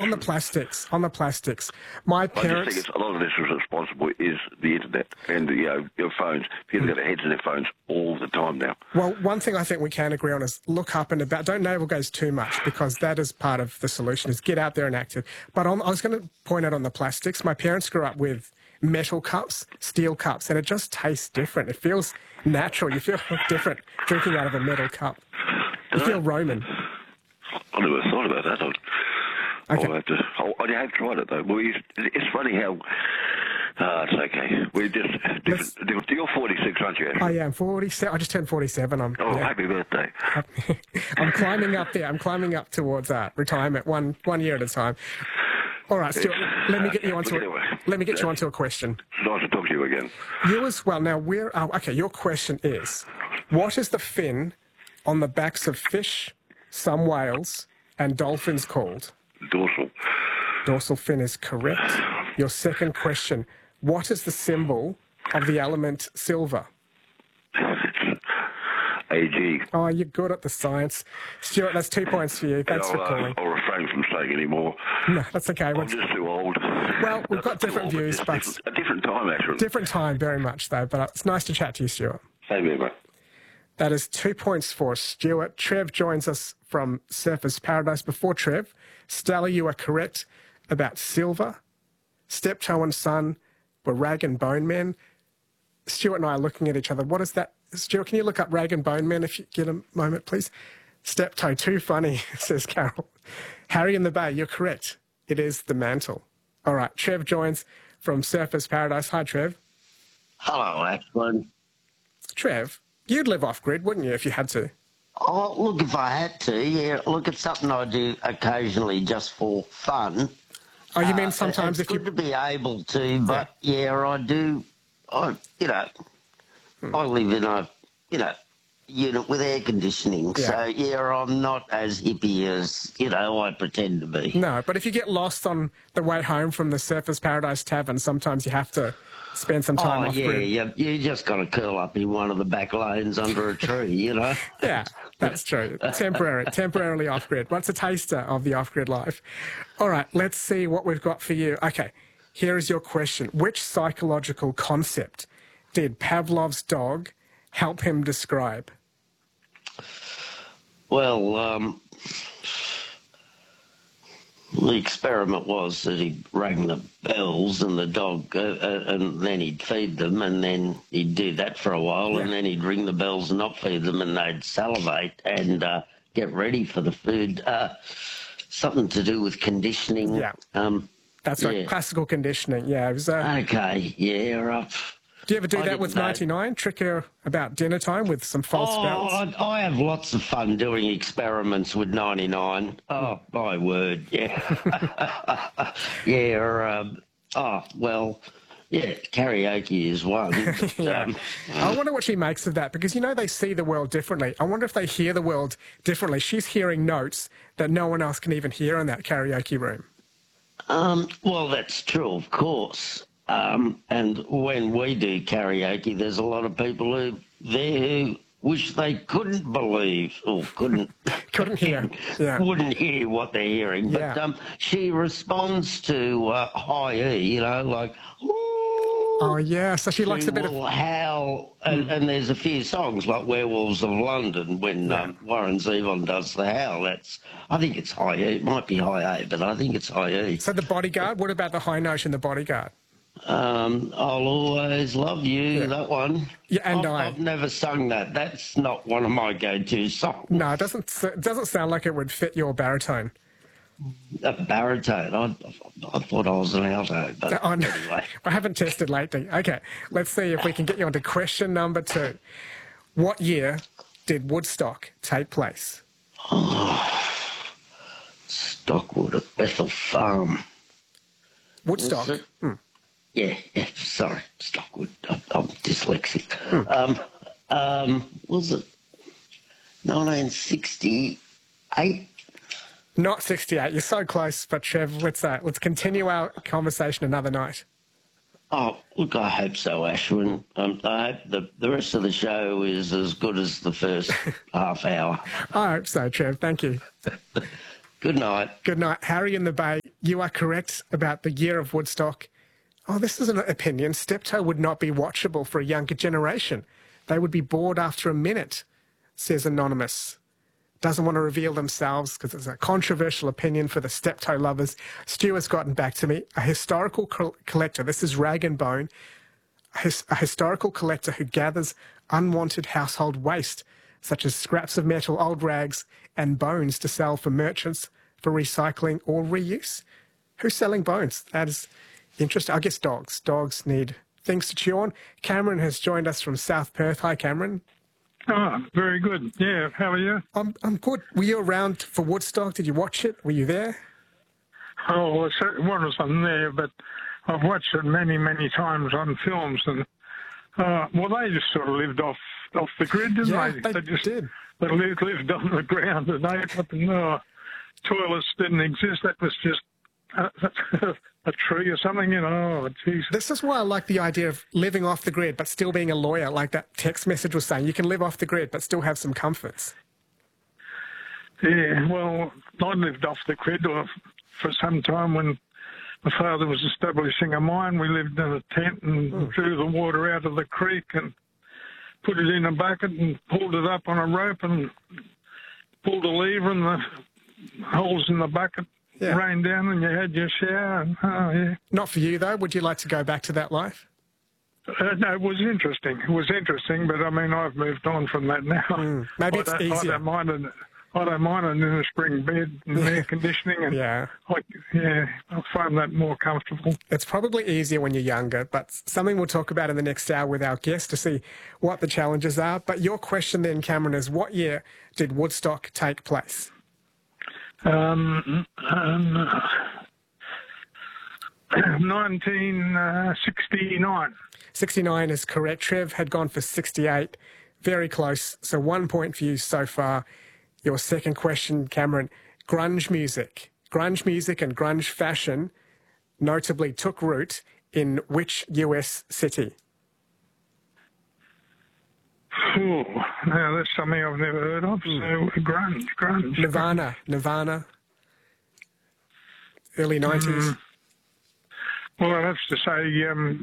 on the plastics. My I just parents... think a lot of this is responsible is the internet and your phones. People got their heads in their phones all the time now. Well, one thing I think we can agree on is look up and about. Don't navel gaze too much, because that is part of the solution, is get out there and active. But I was going to point out on the plastics, my parents grew up with metal cups, steel cups, and it just tastes different. It feels natural. You feel different drinking out of a metal cup. You feel Roman. I never thought about that. Okay. I have tried it, though. Well, it's funny how... it's okay. We're just different. You're 46, aren't you? I am 47. I just turned 47. Happy birthday. I'm climbing up there. I'm climbing up towards retirement, one year at a time. All right, Stuart, let me get you onto a question. It's nice to talk to you again. You as well. Now, okay, your question is, what is the fin on the backs of fish, some whales, and dolphins called? Dorsal. Dorsal fin is correct. Your second question, what is the symbol of the element silver? AG. Oh, you're good at the science. Stuart, that's 2 points for you. Thanks for calling. I'll refrain from saying any more. No, that's okay. I'm just too old. Well, we've got different views, but... A different time, actually. Different time, very much, though. But it's nice to chat to you, Stuart. Same here, mate. That is 2 points for Stuart. Trev joins us from Surfers Paradise. Before Trev, Stella, you are correct about silver. Steptoe and Son were Rag and Bone Men. Stuart and I are looking at each other. What is that? Stuart, can you look up Rag and Bone Men if you get a moment, please? Steptoe, too funny, says Carol. Harry in the Bay, you're correct. It is the mantle. All right, Trev joins from Surfers Paradise. Hi, Trev. Hello, Ashwin. Trev, you'd live off-grid, wouldn't you, if you had to? Oh, look, if I had to, yeah. Look, it's something I do occasionally just for fun. Oh, you mean sometimes it's if you... good to be able to, but, yeah, I do... I live in a, unit with air conditioning. Yeah. So, yeah, I'm not as hippie as, I pretend to be. No, but if you get lost on the way home from the Surfers Paradise Tavern, sometimes you have to spend some time off-grid. Yeah, you just got to curl up in one of the back lanes under a tree, Yeah, that's true. Temporarily off-grid. What's a taster of the off-grid life? All right, let's see what we've got for you. Okay, here is your question. Which psychological concept did Pavlov's dog help him describe? Well, the experiment was that he rang the bells and the dog, and then he'd feed them, and then he'd do that for a while, and then he'd ring the bells and not feed them, and they'd salivate and get ready for the food. Something to do with conditioning. Yeah. That's right, classical conditioning. Yeah. It was, okay, yeah. Do you ever do that with 99? Trick her about dinner time with some false bells? I have lots of fun doing experiments with 99. Oh, my word, yeah. Karaoke is one. Yeah. I wonder what she makes of that, because, they see the world differently. I wonder if they hear the world differently. She's hearing notes that no one else can even hear in that karaoke room. Well, that's true, of course. And when we do karaoke, there's a lot of people who wish they couldn't believe or couldn't hear, wouldn't hear what they're hearing. But she responds to high E, like. Oh yeah, so she likes a bit of howl, and there's a few songs like Werewolves of London when Warren Zevon does the howl. I think it's high E. It might be high A, but I think it's high E. So The Bodyguard. What about the high note in The Bodyguard? I'll always love you. That one. Yeah, and I've never sung that. That's not one of my go-to songs. No, it doesn't sound like it would fit your baritone. A baritone. I thought I was an alto, but anyway. I haven't tested lately. Okay, let's see if we can get you onto question number 2. What year did Woodstock take place? Stockwood at Bethel Farm. Woodstock? Yeah, sorry, Stockwood. I'm dyslexic. Was it 1968? Not 68. You're so close, but Trev, let's continue our conversation another night. Oh, look, I hope so, Ashwin. I hope the rest of the show is as good as the first half hour. I hope so, Trev. Thank you. Good night. Good night. Harry in the Bay. You are correct about the year of Woodstock. Oh, this is an opinion. Steptoe would not be watchable for a younger generation. They would be bored after a minute, says Anonymous. Doesn't want to reveal themselves because it's a controversial opinion for the Steptoe lovers. Stu has gotten back to me. A historical collector, this is Rag and Bone, a historical collector who gathers unwanted household waste, such as scraps of metal, old rags, and bones to sell for merchants for recycling or reuse. Who's selling bones? That is interesting. I guess dogs. Dogs need things to chew on. Cameron has joined us from South Perth. Hi, Cameron. Oh, very good. Yeah, how are you? I'm good. Were you around for Woodstock? Did you watch it? Were you there? Oh, well, I wasn't there, but I've watched it many, many times on films. And well, they just sort of lived off the grid, didn't they? They just did. They lived on the ground and ate up, and toilets didn't exist. That was just a tree or something, you know. Oh, geez. This is why I like the idea of living off the grid but still being a lawyer, like that text message was saying. You can live off the grid but still have some comforts. Yeah, well, I lived off the grid for some time when my father was establishing a mine. We lived in a tent and drew the water out of the creek and put it in a bucket and pulled it up on a rope and pulled a lever and the holes in the bucket rained down and you had your shower. And, Not for you, though. Would you like to go back to that life? No, it was interesting. It was interesting, but I mean, I've moved on from that now. Maybe it's easier. I don't mind it in a spring bed and air conditioning. And I find that more comfortable. It's probably easier when you're younger, but something we'll talk about in the next hour with our guest to see what the challenges are. But your question then, Cameron, is what year did Woodstock take place? 1969. 69 is correct. Trev had gone for 68. Very close. So 1 point for you so far. Your second question, Cameron. Grunge music. Grunge music and grunge fashion notably took root in which US city? Oh, now that's something I've never heard of. So grunge. Nirvana. Early 90s. Well, I'd have to say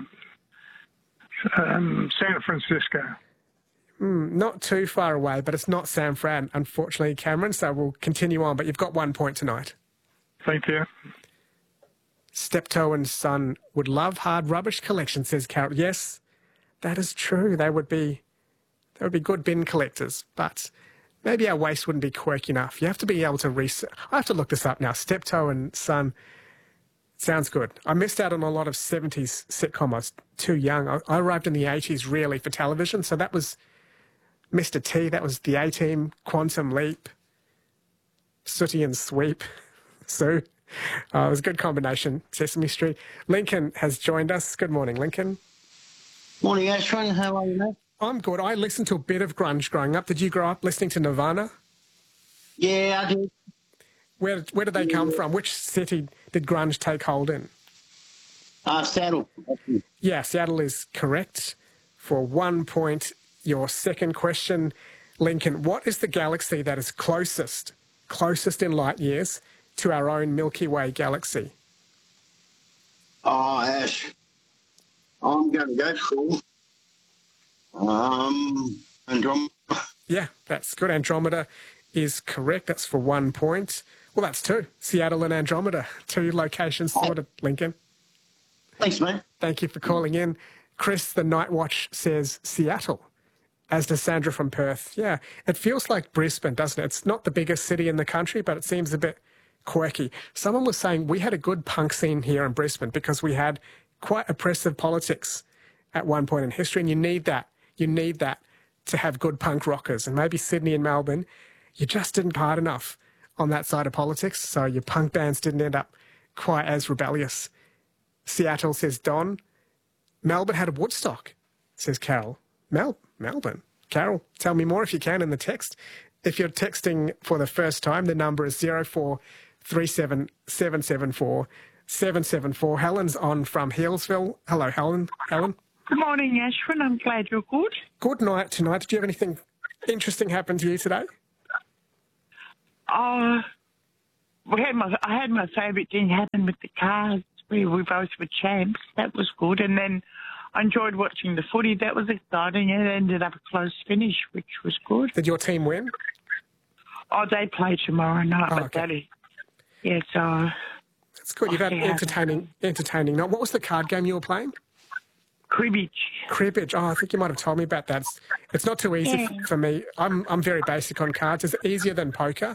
San Francisco. Not too far away, but it's not San Fran, unfortunately, Cameron, so we'll continue on, but you've got 1 point tonight. Thank you. Steptoe and Son would love hard rubbish collection, says Carol. Yes, that is true. They would be good bin collectors, but maybe our waste wouldn't be quirky enough. You have to be able to research. I have to look this up now. Steptoe and Son sounds good. I missed out on a lot of 70s sitcom. I was too young. I arrived in the 80s really for television, so that was Mr. T, that was the A-Team, Quantum Leap, Sooty and Sweep, Sue. It was a good combination, Sesame Street. Lincoln has joined us. Good morning, Lincoln. Morning, Ashwin. How are you, mate? I'm good. I listened to a bit of grunge growing up. Did you grow up listening to Nirvana? Yeah, I did. Where did they come from? Which city did grunge take hold in? Seattle. Yeah, Seattle is correct for 1 point. Your second question, Lincoln, what is the galaxy that is closest in light years to our own Milky Way galaxy? Oh, Ash, I'm going to go for Andromeda. Yeah, that's good. Andromeda is correct. That's for 1 point. Well, that's two. Seattle and Andromeda, two locations sorted, Lincoln. Thanks, mate. Thank you for calling in. Chris, the Night Watch, says Seattle, as does Sandra from Perth. Yeah, it feels like Brisbane, doesn't it? It's not the biggest city in the country, but it seems a bit quirky. Someone was saying we had a good punk scene here in Brisbane because we had quite oppressive politics at one point in history, and you need that. You need that to have good punk rockers. And maybe Sydney and Melbourne, you just didn't hard enough on that side of politics, so your punk bands didn't end up quite as rebellious. Seattle, says Don. Melbourne had a Woodstock, says Carol. Melbourne. Carol, tell me more if you can in the text. If you're texting for the first time, the number is 0437 774 774. Helen's on from Healesville. Hello, Helen. Helen? Good morning, Ashwin. I'm glad you're good. Good night tonight. Did you have anything interesting happen to you today? I had my favourite thing happen with the cards where we both were champs. That was good. And then I enjoyed watching the footy. That was exciting. It ended up a close finish, which was good. Did your team win? Oh, they play tomorrow night, but okay. that is... Yeah, so... That's good. You've had an entertaining night. What was the card game you were playing? Cribbage. Cribbage. Oh, I think you might have told me about that. It's not too easy for me. I'm very basic on cards. Is it easier than poker?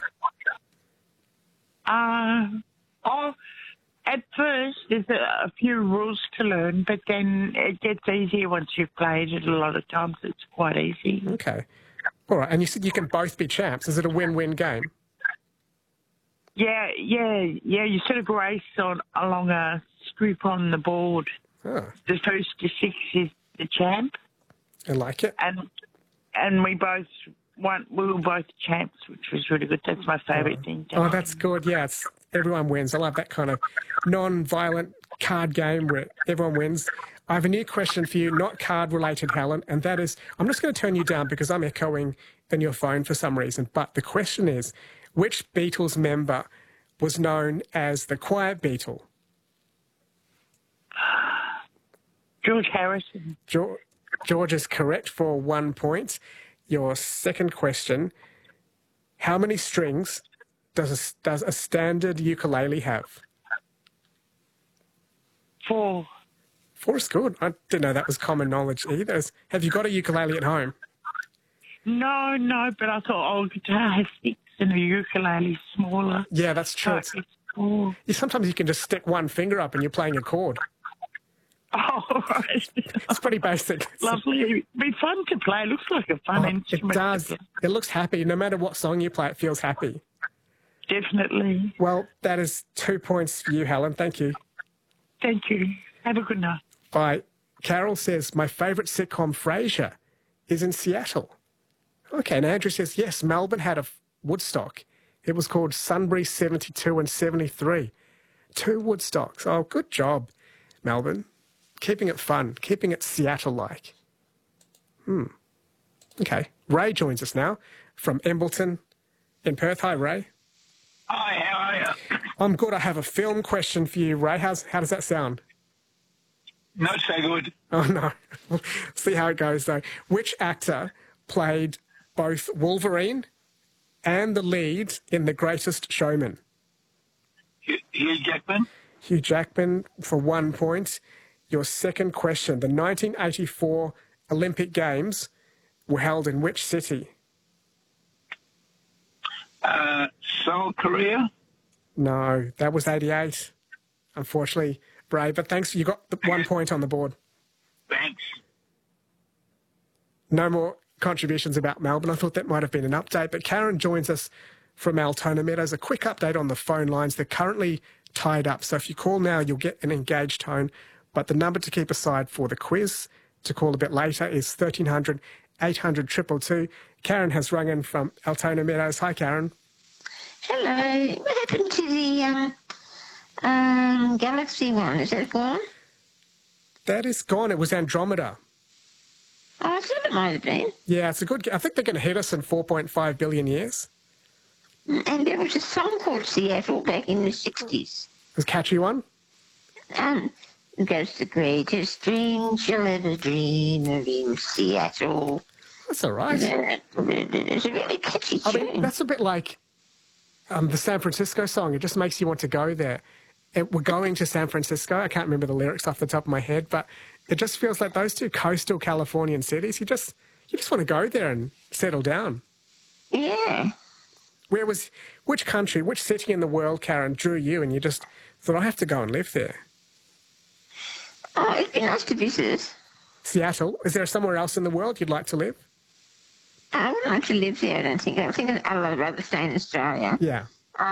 At first, there's a few rules to learn, but then it gets easier once you've played it. A lot of times it's quite easy. Okay. All right. And you said you can both be champs. Is it a win-win game? Yeah. You sort of race along a strip on the board. Oh, The first to 6 is the champ, I like it. and we both won. We were both champs, which was really good. That's my favourite thing. Oh, that's good. Yeah, everyone wins. I love that kind of non-violent card game where everyone wins. I have a new question for you, not card-related, Helen, and that is, I'm just going to turn you down because I'm echoing in your phone for some reason, but the question is, which Beatles member was known as the Quiet Beatle? George Harrison. George is correct for 1 point. Your second question, how many strings does a standard ukulele have? 4. 4 is good. I didn't know that was common knowledge either. Have you got a ukulele at home? No, but I thought, guitar has 6 and a ukulele smaller. Yeah, that's true. So it's 4. Sometimes you can just stick one finger up and you're playing a chord. Oh, right. It's pretty basic. Lovely. It'd be fun to play. It looks like a fun instrument. It does. It looks happy. No matter what song you play, it feels happy. Definitely. Well, that is 2 points for you, Helen. Thank you. Thank you. Have a good night. Bye. Carol says, my favourite sitcom, Frasier, is in Seattle. Okay, and Andrew says, yes, Melbourne had a Woodstock. It was called Sunbury 72 and 73. 2 Woodstocks. Oh, good job, Melbourne. Keeping it fun, keeping it Seattle-like. Okay, Ray joins us now from Embleton in Perth. Hi, Ray. Hi, how are you? I'm good. I have a film question for you, Ray. How does that sound? Not so good. Oh, no. We'll see how it goes, though. Which actor played both Wolverine and the lead in The Greatest Showman? Hugh Jackman. Hugh Jackman for 1 point. Your second question, the 1984 Olympic Games were held in which city? Seoul, Korea. No, that was 88, unfortunately, Ray. But thanks, you got the 1 point on the board. Thanks. No more contributions about Melbourne. I thought that might have been an update. But Karen joins us from Altona Meadows. A quick update on the phone lines. They're currently tied up. So if you call now, you'll get an engaged tone. But the number to keep aside for the quiz to call a bit later is 1300 800 222. Karen has rung in from Altona Meadows. Hi, Karen. Hello. What happened to the Galaxy one? Is that gone? That is gone. It was Andromeda. Oh, I thought it might have been. Yeah, it's a good... I think they're going to hit us in 4.5 billion years. And there was a song called Seattle back in the 60s. It was a catchy one. It goes, the greatest dream you'll ever dream of in Seattle. That's all right. It's a really catchy tune. I mean, that's a bit like the San Francisco song. It just makes you want to go there. We're going to San Francisco. I can't remember the lyrics off the top of my head, but it just feels like those two coastal Californian cities. You just want to go there and settle down. Yeah. Which country, which city in the world, Karen, drew you and you just thought, I have to go and live there? Oh, it'd be nice to visit. Seattle. Is there somewhere else in the world you'd like to live? I would like to live there, I don't think. I think I'd rather stay in Australia. Yeah.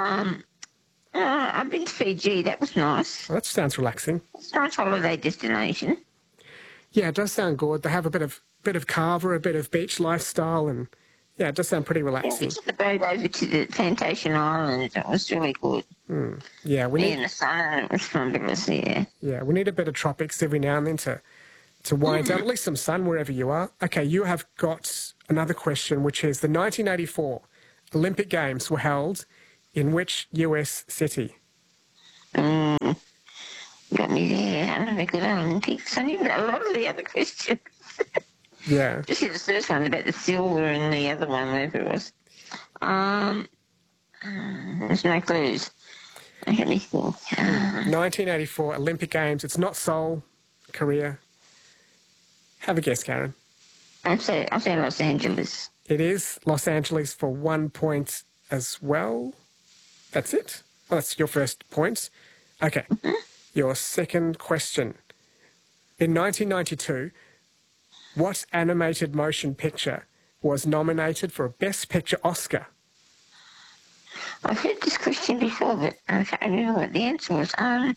I've been to Fiji. That was nice. Well, that sounds relaxing. It's a nice holiday destination. Yeah, it does sound good. They have a bit of carver, a bit of beach lifestyle, and yeah, it does sound pretty relaxing. We took the boat over to the Plantation Island. It was really good. Yeah, we need in the sun, and it was fabulous. Yeah. Yeah, we need a bit of tropics every now and then to wind down, at least some sun wherever you are. Okay, you have got another question, which is the 1984 Olympic Games were held In which US city? Got me there. I'm not good at Olympics. I knew a lot of the other questions. Yeah. Just the first one about the silver and the other one, whatever it was. There's no clues. Let me think. 1984 Olympic Games. It's not Seoul, Korea. Have a guess, Karen. I'll say Los Angeles. It is Los Angeles for 1 point as well. That's it. Well, that's your first point. Okay. Your second question. In 1992, what animated motion picture was nominated for a Best Picture Oscar? I've heard this question before, but I can't remember what the answer was.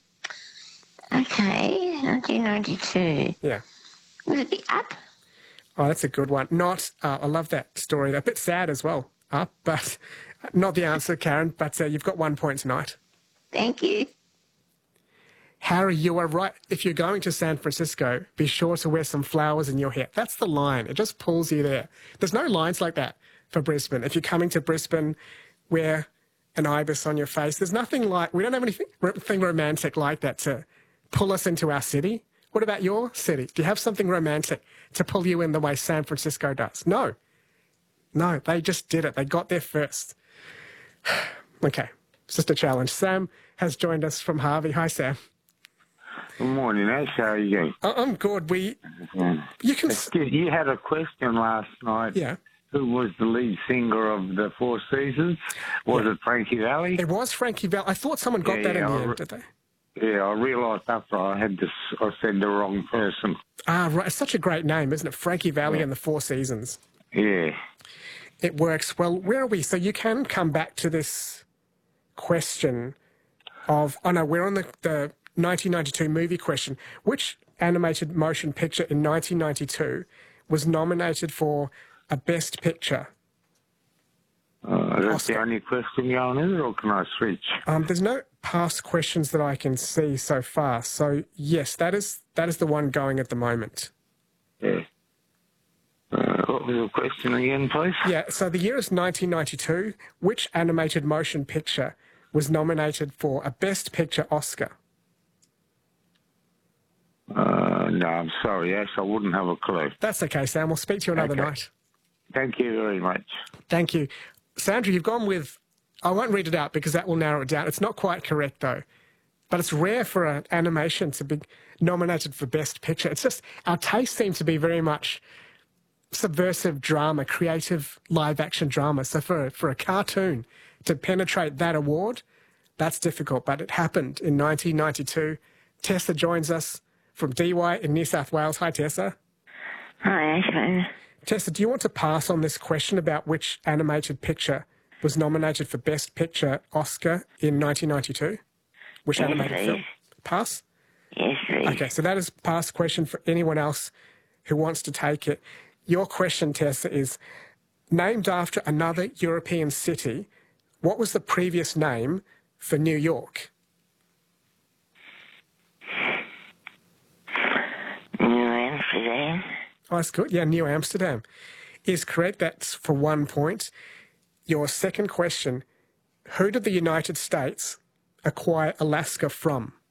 Okay, 1992. Yeah. Would it be Up? Oh, that's a good one. Not, I love that story. A bit sad as well, but not the answer, Karen, but you've got 1 point tonight. Thank you. Harry, you are right. If you're going to San Francisco, be sure to wear some flowers in your hair. That's the line. It just pulls you there. There's no lines like that for Brisbane. If you're coming to Brisbane, wear an ibis on your face. There's nothing like, we don't have anything romantic like that to pull us into our city. What about your city? Do you have something romantic to pull you in the way San Francisco does? No. No, they just did it. They got there first. Okay, it's just a challenge. Sam has joined us from Harvey. Hi, Sam. Good morning, Ash. How are you? I'm good. You can... You had a question last night. Yeah. Who was the lead singer of the Four Seasons? Was it Frankie Valli? It was Frankie Valli. I thought someone got that in the end, did they? Yeah, I realised after I said the wrong person. Ah, right. It's such a great name, isn't it? Frankie Valli and the Four Seasons. Yeah. It works. Well, where are we? So you can come back to this question of... Oh, no, we're on the 1992 movie question. Which animated motion picture in 1992 was nominated for a Best Picture? That's the only question going in, or can I switch? There's no past questions that I can see so far. So, yes, that is the one going at the moment. Yeah. What was the question again, please? Yeah, so the year is 1992. Which animated motion picture was nominated for a Best Picture Oscar? No, I'm sorry, Ash. I wouldn't have a clue. That's okay, Sam. We'll speak to you another night. Thank you very much. Thank you. Sandra, you've gone with... I won't read it out because that will narrow it down. It's not quite correct, though. But it's rare for an animation to be nominated for Best Picture. It's just our taste seems to be very much subversive drama, creative live-action drama. So for a cartoon to penetrate that award, that's difficult. But it happened in 1992. Tessa joins us from DY in New South Wales. Hi, Tessa. Hi, Ashman. Tessa, do you want to pass on this question about which animated picture was nominated for Best Picture Oscar in 1992? Which animated film? Pass? Yes, please. Okay, so that is a pass question for anyone else who wants to take it. Your question, Tessa, is named after another European city. What was the previous name for New York? New Amsterdam. Oh, that's good. Yeah, New Amsterdam is correct. That's for 1 point. Your second question, who did the United States acquire Alaska from?